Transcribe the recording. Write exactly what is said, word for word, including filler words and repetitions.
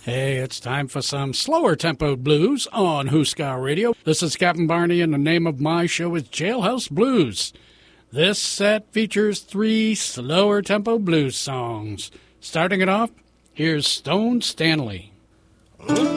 Hey, it's time for some slower tempoed blues on Huska Radio. This is Captain Barney, and the name of my show is Jailhouse Blues. This set features three slower tempo blues songs. Starting it off, here's Stone Stanley.